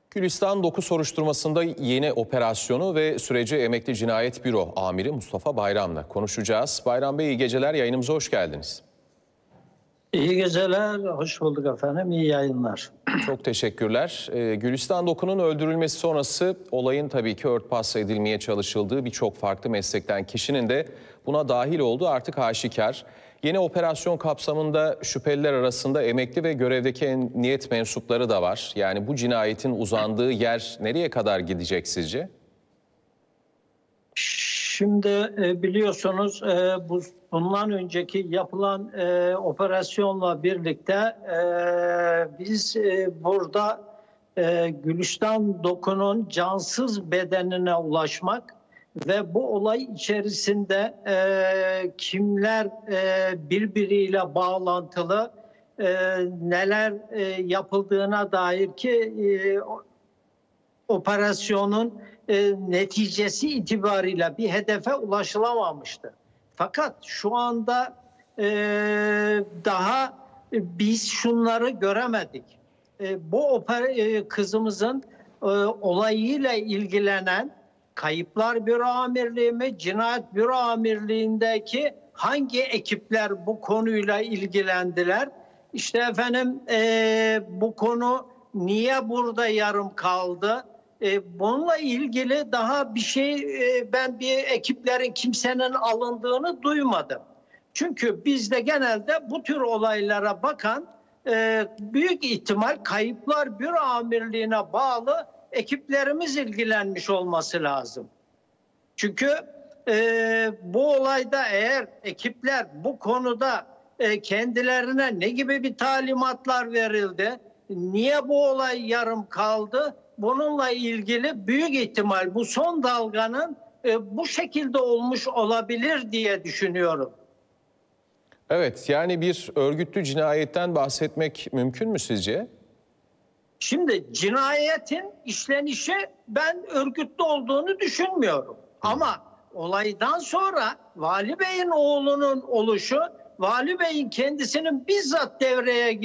Gülistan Doku soruşturmasında yeni operasyonu ve süreci Emekli Cinayet Büro Amiri Mustafa Bayram'la konuşacağız. Bayram Bey, iyi geceler, yayınımıza hoş geldiniz. İyi geceler, hoş bulduk efendim, iyi yayınlar. Çok teşekkürler. Gülistan Doku'nun öldürülmesi sonrası olayın tabii ki örtbas edilmeye çalışıldığı birçok farklı meslekten kişinin de buna dahil olduğu artık aşikar. Yeni operasyon kapsamında şüpheliler arasında emekli ve görevdeki emniyet mensupları da var. Yani bu cinayetin uzandığı yer nereye kadar gidecek sizce? Şimdi biliyorsunuz bundan önceki yapılan operasyonla birlikte biz burada Gülistan Doku'nun cansız bedenine ulaşmak ve bu olay içerisinde kimler birbiriyle bağlantılı, neler yapıldığına dair ki operasyonun neticesi itibariyle bir hedefe ulaşılamamıştı. Fakat şu anda daha biz şunları göremedik. Bu kızımızın olayıyla ilgilenen Kayıplar Büro Amirliği mi, Cinayet Büro Amirliği'ndeki hangi ekipler bu konuyla ilgilendiler? İşte efendim bu konu niye burada yarım kaldı? Bununla ilgili daha bir şey ben bir ekiplerin kimsenin alındığını duymadım. Çünkü bizde genelde bu tür olaylara bakan büyük ihtimal Kayıplar Büro Amirliği'ne bağlı ekiplerimiz ilgilenmiş olması lazım. Çünkü bu olayda eğer ekipler bu konuda kendilerine ne gibi bir talimatlar verildi, niye bu olay yarım kaldı? Bununla ilgili büyük ihtimal bu son dalganın bu şekilde olmuş olabilir diye düşünüyorum. Evet, yani bir örgütlü cinayetten bahsetmek mümkün mü sizce? Şimdi cinayetin işlenişi ben örgütlü olduğunu düşünmüyorum. Ama olaydan sonra Vali Bey'in oğlunun oluşu, Vali Bey'in kendisinin bizzat devreye